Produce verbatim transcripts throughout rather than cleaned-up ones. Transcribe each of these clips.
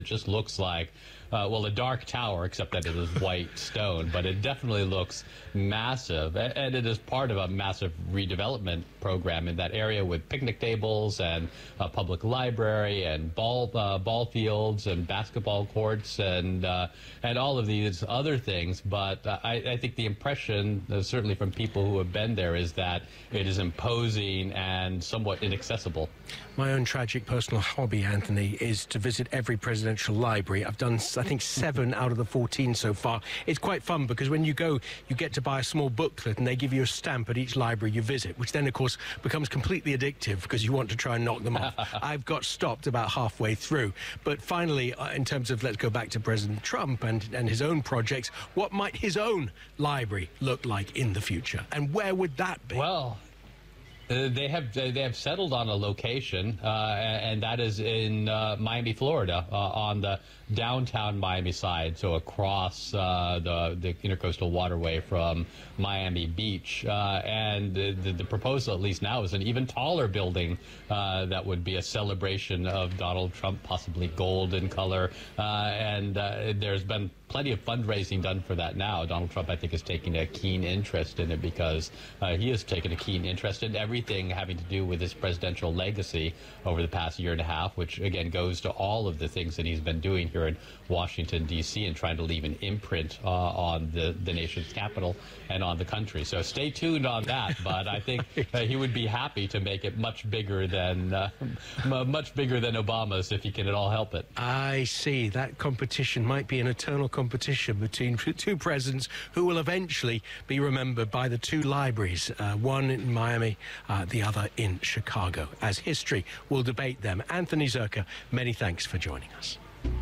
It just looks like, uh, well, a dark tower, except that it is white stone, but it definitely looks massive. And it is part of a massive redevelopment program in that area with picnic tables and a public library and ball uh, ball fields and basketball courts and uh, and all of these other things. But uh, I, I think the impression, uh, certainly from people who have been there, is that it is imposing and somewhat inaccessible. My own tragic personal hobby, Anthony, is to visit every presidential library. I've done, I think, seven out of the fourteen so far. It's quite fun because when you go, you get to buy a small booklet and they give you a stamp at each library you visit, which then, of course, becomes completely addictive because you want to try and knock them off. I've got stopped about halfway through. But finally, uh, in terms of, let's go back to President Trump and, and his own projects, what might his own library look like in the future? And where would that be? Well, Uh, they have they have settled on a location, uh, and that is in uh, Miami, Florida, uh, on the downtown Miami side, so across uh, the the intercoastal waterway from Miami Beach. Uh, and the, the, the proposal, at least now, is an even taller building uh, that would be a celebration of Donald Trump, possibly gold in color. Uh, and uh, there's been plenty of fundraising done for that now. Donald Trump, I think, is taking a keen interest in it because uh, he has taken a keen interest in everything having to do with his presidential legacy over the past year and a half, which, again, goes to all of the things that he's been doing here in Washington, D C, and trying to leave an imprint uh, on the, the nation's capital and on the country. So stay tuned on that, but I think uh, he would be happy to make it much bigger than uh, much bigger than Obama's if he can at all help it. I see. That competition might be an eternal competition between two presidents who will eventually be remembered by the two libraries, uh, one in Miami, uh, the other in Chicago, as history will debate them. Anthony Zurcher, many thanks for joining us.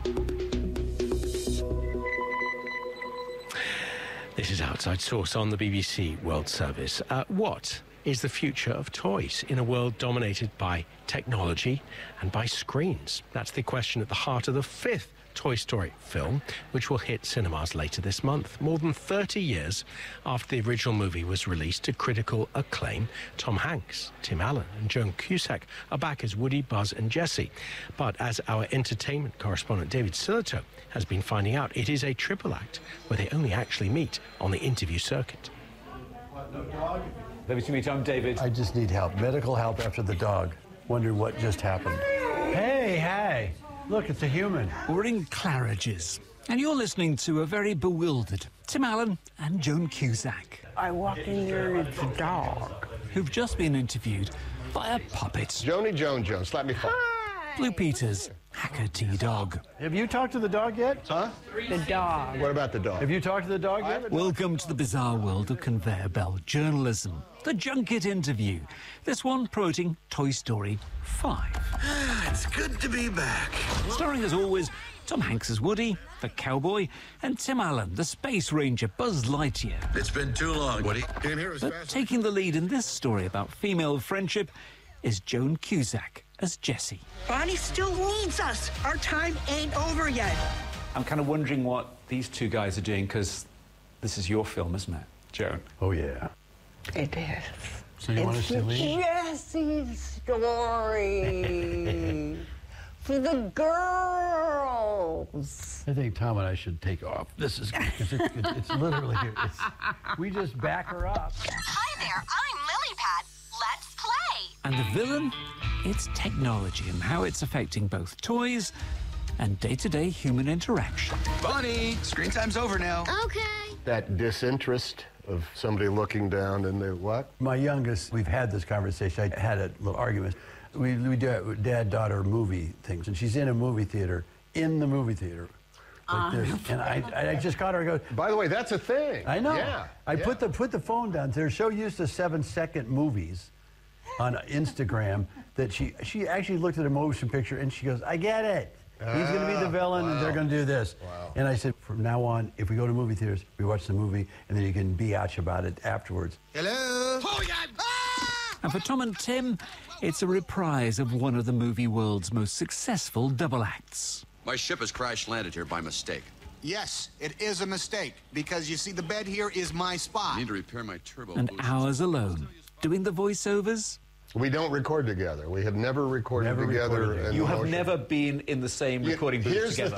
This is Outside Source on the B B C World Service. Uh, what is the future of toys in a world dominated by technology and by screens? That's the question at the heart of the fifth Toy Story film, which will hit cinemas later this month. More than thirty years after the original movie was released to critical acclaim, Tom Hanks, Tim Allen and Joan Cusack are back as Woody, Buzz and Jessie. But as our entertainment correspondent David Sillito has been finding out, it is a triple act where they only actually meet on the interview circuit. Lovely to meet you. I'm David. I just need help. Medical help after the dog. Wondering what just happened. Hey, hey. Look, it's a human. We're in Claridge's, and you're listening to a very bewildered Tim Allen and Joan Cusack. I walk in there and it's a dog. Who've just been interviewed by a puppet. Joni Joan Jones, let me fall. Blue Peter's Hacker T-Dog. Have you talked to the dog yet? Huh? The dog. What about the dog? Have you talked to the dog yet? Welcome to the bizarre world of conveyor belt journalism. The Junket Interview. This one promoting Toy Story five. It's good to be back. Starring, as always, Tom Hanks as Woody, the cowboy, and Tim Allen, the space ranger, Buzz Lightyear. It's been too long, Woody. Can't hear as But fast. taking the lead in this story about female friendship is Joan Cusack as Jessie. Bonnie still needs us. Our time ain't over yet. I'm kind of wondering what these two guys are doing, because this is your film, isn't it, Joan? Oh, yeah. It is. So you want us to leave? Jesse's story. For the girls. I think Tom and I should take off. This is, it's, it's, it's literally, it's, we just back her up. Hi there, I'm Lilypad. Let's play. And the villain? It's technology and how it's affecting both toys and day-to-day human interaction. Bonnie, screen time's over now. Okay. That disinterest of somebody looking down and the what? My youngest, we've had this conversation. I had a little argument. We, we do dad-daughter movie things, and she's in a movie theater, in the movie theater. Like this. And I, I just caught her and go, By the way, that's a thing. I know. Yeah. I yeah. put the put the phone down. They're so used to seven-second movies on Instagram that she she actually looked at a motion picture and she goes, I get it. He's going to be the villain, wow. and they're going to do this. Wow. And I said, from now on, if we go to movie theaters, we watch the movie, and then you can biatch about it afterwards. Hello? Oh, yeah. Ah! And for Tom and Tim, it's a reprise of one of the movie world's most successful double acts. My ship has crash-landed here by mistake. Yes, it is a mistake, because you see, the bed here is my spot. I need to repair my turbo And boost. hours alone, doing the voiceovers We don't record together. We have never recorded Never together. recorded together. in You the have motion. never been in the same Yeah, recording booth here's the together.